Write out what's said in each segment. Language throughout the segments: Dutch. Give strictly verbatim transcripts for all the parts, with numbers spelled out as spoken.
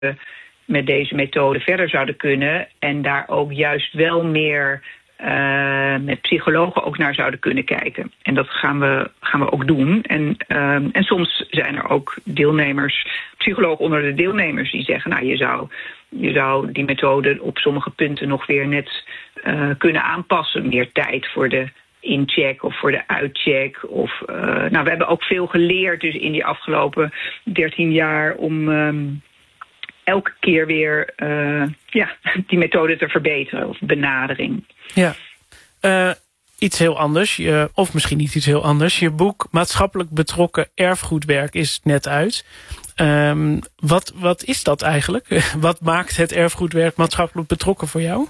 met deze methode verder zouden kunnen en daar ook juist wel meer uh, met psychologen ook naar zouden kunnen kijken. En dat gaan we, gaan we ook doen. En, uh, en soms zijn er ook deelnemers, psychologen onder de deelnemers, die zeggen, nou, je zou, je zou die methode op sommige punten nog weer net uh, kunnen aanpassen. Meer tijd voor de incheck of voor de uitcheck. Of, uh, nou, we hebben ook veel geleerd dus in die afgelopen dertien jaar om Um, elke keer weer uh, ja, die methode te verbeteren of benadering. Ja, uh, iets heel anders, je, of misschien niet iets heel anders. Je boek Maatschappelijk Betrokken Erfgoedwerk is net uit. Um, wat, wat is dat eigenlijk? Wat maakt het erfgoedwerk maatschappelijk betrokken voor jou?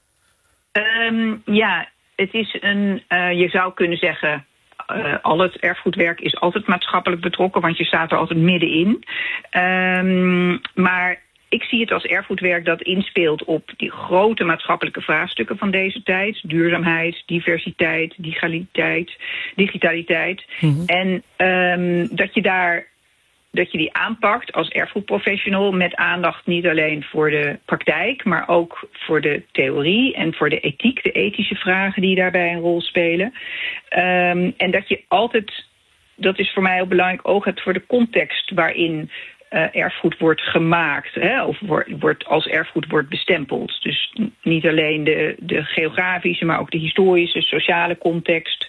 Um, ja, het is een, uh, je zou kunnen zeggen, Uh, al het erfgoedwerk is altijd maatschappelijk betrokken, want je staat er altijd middenin. Um, maar ik zie het als erfgoedwerk dat inspeelt op die grote maatschappelijke vraagstukken van deze tijd. Duurzaamheid, diversiteit, digitaliteit. digitaliteit. Mm-hmm. En um, dat je daar dat je die aanpakt als erfgoedprofessional met aandacht niet alleen voor de praktijk, maar ook voor de theorie en voor de ethiek, de ethische vragen die daarbij een rol spelen. Um, en dat je altijd, dat is voor mij heel belangrijk, oog hebt voor de context waarin uh, erfgoed wordt gemaakt, hè, of wordt, wordt als erfgoed wordt bestempeld. Dus niet alleen de, de geografische, maar ook de historische, sociale context.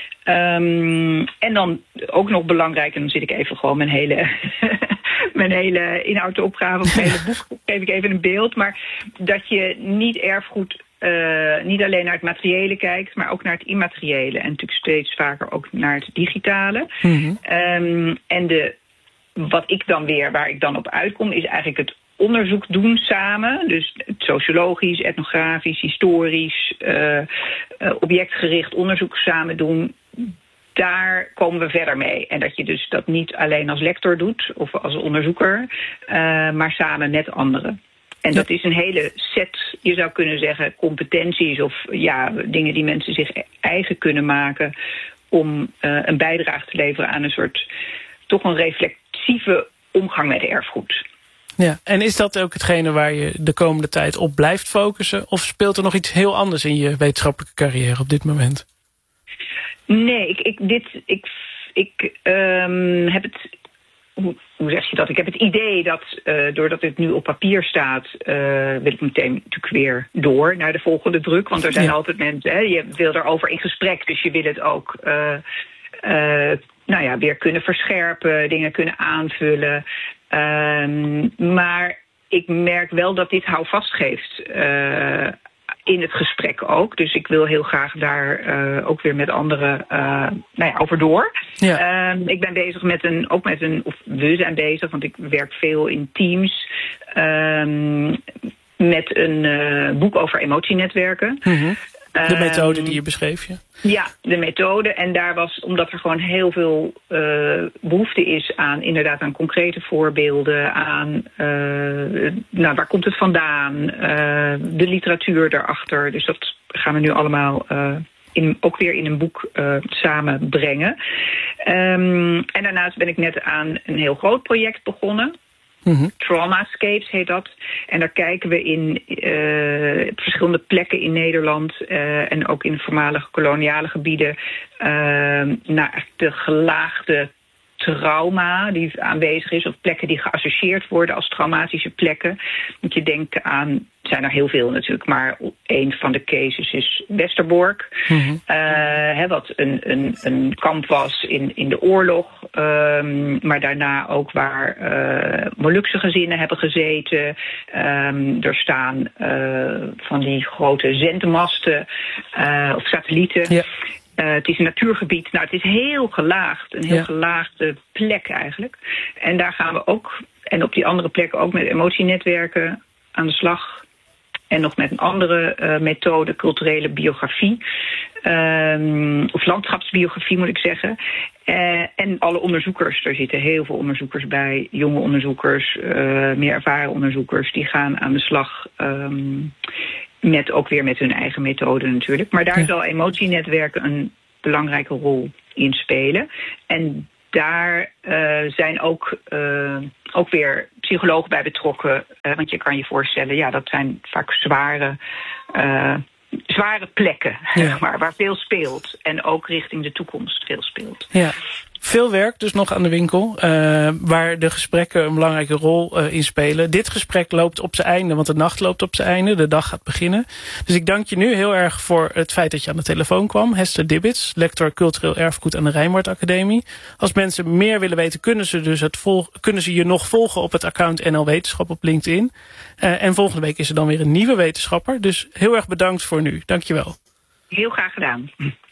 Um, en dan ook nog belangrijk, en dan zit ik even gewoon mijn hele, mijn hele inhoudsopgave, of mijn hele boek, geef ik even een beeld, maar dat je niet erfgoed, uh, niet alleen naar het materiële kijkt, maar ook naar het immateriële. En natuurlijk steeds vaker ook naar het digitale. Mm-hmm. Um, en de, wat ik dan weer, waar ik dan op uitkom, is eigenlijk het onderzoek doen samen. Dus sociologisch, etnografisch, historisch, uh, uh, objectgericht onderzoek samen doen. Daar komen we verder mee. En dat je dus dat niet alleen als lector doet of als onderzoeker, uh, maar samen met anderen. En dat is een hele set, je zou kunnen zeggen, competenties of ja, dingen die mensen zich eigen kunnen maken om uh, een bijdrage te leveren aan een soort, toch een reflectieve omgang met erfgoed. Ja, en is dat ook hetgene waar je de komende tijd op blijft focussen? Of speelt er nog iets heel anders in je wetenschappelijke carrière op dit moment? Nee, ik, ik, dit, ik, ik um, heb het, hoe, hoe zeg je dat? Ik heb het idee dat, uh, doordat het nu op papier staat, uh, wil ik meteen natuurlijk weer door naar de volgende druk. Want er zijn ja. altijd mensen, hè, je wil erover in gesprek, dus je wil het ook Uh, uh, nou ja, weer kunnen verscherpen, dingen kunnen aanvullen. Um, maar ik merk wel dat dit houvast geeft uh, in het gesprek ook. Dus ik wil heel graag daar uh, ook weer met anderen uh, nou ja, over door. Ja. Um, ik ben bezig met een, ook met een, of we zijn bezig, want ik werk veel in teams, um, met een uh, boek over emotienetwerken. Mm-hmm. De methode die je beschreef, ja? Ja, de methode. En daar was, omdat er gewoon heel veel uh, behoefte is aan, inderdaad, aan concrete voorbeelden, aan, uh, nou, waar komt het vandaan, uh, de literatuur daarachter. Dus dat gaan we nu allemaal uh, in, ook weer in een boek uh, samenbrengen. Um, en daarnaast ben ik net aan een heel groot project begonnen. Mm-hmm. Traumascapes heet dat. En daar kijken we in uh, verschillende plekken in Nederland uh, en ook in voormalige koloniale gebieden uh, naar de gelaagde trauma die aanwezig is, of plekken die geassocieerd worden als traumatische plekken. Moet je denken aan, zijn er heel veel natuurlijk, maar een van de cases is Westerbork. Mm-hmm. Uh, hè, wat een, een, een kamp was in, in de oorlog, um, maar daarna ook waar uh, Molukse gezinnen hebben gezeten. Um, er staan uh, van die grote zendmasten uh, of satellieten. Ja. Uh, het is een natuurgebied. Nou, het is heel gelaagd. Een heel ja. gelaagde plek eigenlijk. En daar gaan we ook, en op die andere plekken ook met emotienetwerken aan de slag. En nog met een andere uh, methode, culturele biografie. Um, of landschapsbiografie moet ik zeggen. Uh, en alle onderzoekers, er zitten heel veel onderzoekers bij. Jonge onderzoekers, uh, meer ervaren onderzoekers. Die gaan aan de slag Um, met ook weer met hun eigen methode natuurlijk. Maar daar ja. zal emotienetwerken een belangrijke rol in spelen. En daar uh, zijn ook, uh, ook weer psycholoog bij betrokken. Uh, want je kan je voorstellen, ja, dat zijn vaak zware, uh, zware plekken. Ja. Maar, waar veel speelt. En ook richting de toekomst veel speelt. Ja. Veel werk dus nog aan de winkel, uh, waar de gesprekken een belangrijke rol uh, in spelen. Dit gesprek loopt op zijn einde, want de nacht loopt op zijn einde. De dag gaat beginnen. Dus ik dank je nu heel erg voor het feit dat je aan de telefoon kwam. Hester Dibbits, lector cultureel erfgoed aan de Rijnwaard Academie. Als mensen meer willen weten, kunnen ze, dus het volg- kunnen ze je nog volgen op het account N L Wetenschap op LinkedIn. Uh, en volgende week is er dan weer een nieuwe wetenschapper. Dus heel erg bedankt voor nu. Dank je wel. Heel graag gedaan.